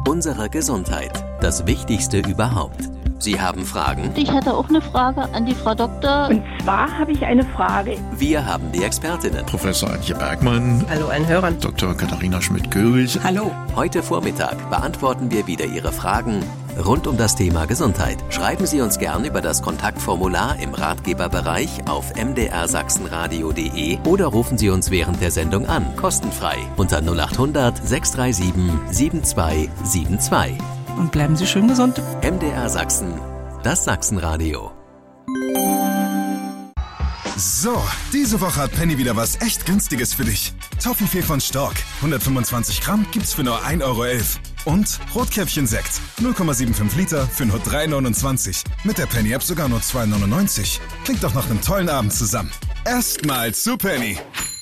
Unsere Gesundheit. Das Wichtigste überhaupt. Sie haben Fragen? Ich hätte auch eine Frage an die Frau Doktor. Und zwar habe ich eine Frage. Wir haben die Expertinnen. Professor Antje Bergmann. Hallo an Hörern. Dr. Katharina Schmidt-Görig. Hallo. Heute Vormittag beantworten wir wieder Ihre Fragen rund um das Thema Gesundheit. Schreiben Sie uns gern über das Kontaktformular im Ratgeberbereich auf mdrsachsenradio.de oder rufen Sie uns während der Sendung an, kostenfrei, unter 0800 637 7272. Und bleiben Sie schön gesund. MDR Sachsen, das Sachsenradio. So, diese Woche hat Penny wieder was echt Günstiges für dich. Toffifee von Stork, 125 Gramm gibt's für nur 1,11 €. Und Rotkäppchen-Sekt, 0,75 Liter für nur 3,29 €. Mit der Penny-App sogar nur 2,99 €. Klingt doch nach einem tollen Abend zusammen. Erstmal zu Penny.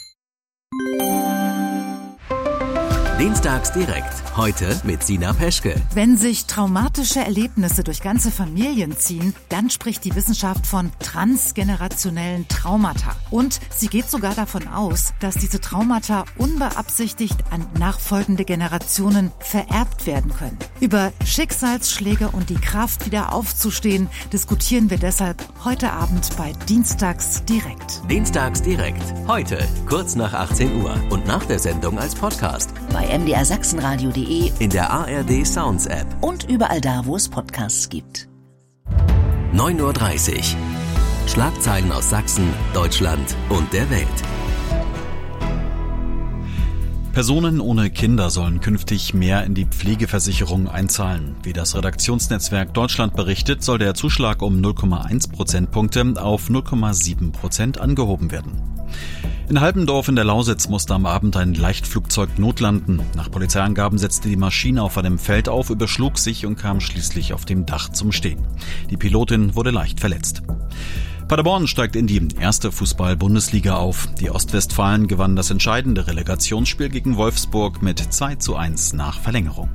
Dienstags direkt. Heute mit Sina Peschke. Wenn sich traumatische Erlebnisse durch ganze Familien ziehen, dann spricht die Wissenschaft von transgenerationellen Traumata. Und sie geht sogar davon aus, dass diese Traumata unbeabsichtigt an nachfolgende Generationen vererbt werden können. Über Schicksalsschläge und die Kraft, wieder aufzustehen, diskutieren wir deshalb heute Abend bei Dienstags direkt. Dienstags direkt. Heute, kurz nach 18 Uhr und nach der Sendung als Podcast. Bei mdrsachsenradio.de, in der ARD Sounds App und überall da, wo es Podcasts gibt. 9:30 Uhr. Schlagzeilen aus Sachsen, Deutschland und der Welt. Personen ohne Kinder sollen künftig mehr in die Pflegeversicherung einzahlen. Wie das Redaktionsnetzwerk Deutschland berichtet, soll der Zuschlag um 0,1 Prozentpunkte auf 0,7% angehoben werden. In Halbendorf in der Lausitz musste am Abend ein Leichtflugzeug notlanden. Nach Polizeiangaben setzte die Maschine auf einem Feld auf, überschlug sich und kam schließlich auf dem Dach zum Stehen. Die Pilotin wurde leicht verletzt. Paderborn steigt in die erste Fußball-Bundesliga auf. Die Ostwestfalen gewannen das entscheidende Relegationsspiel gegen Wolfsburg mit 2:1 nach Verlängerung.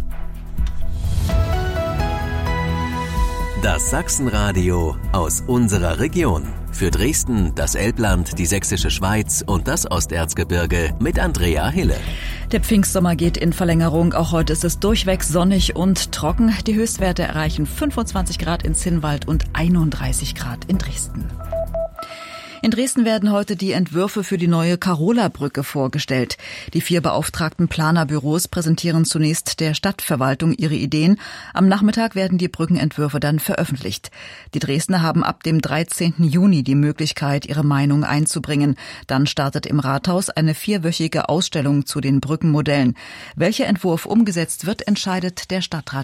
Das Sachsenradio aus unserer Region. Für Dresden, das Elbland, die Sächsische Schweiz und das Osterzgebirge mit Andrea Hille. Der Pfingstsommer geht in Verlängerung. Auch heute ist es durchweg sonnig und trocken. Die Höchstwerte erreichen 25 Grad in Zinnwald und 31 Grad in Dresden. In Dresden werden heute die Entwürfe für die neue Karola-Brücke vorgestellt. Die 4 beauftragten Planerbüros präsentieren zunächst der Stadtverwaltung ihre Ideen. Am Nachmittag werden die Brückenentwürfe dann veröffentlicht. Die Dresdner haben ab dem 13. Juni die Möglichkeit, ihre Meinung einzubringen. Dann startet im Rathaus eine 4-wöchige Ausstellung zu den Brückenmodellen. Welcher Entwurf umgesetzt wird, entscheidet der Stadtrat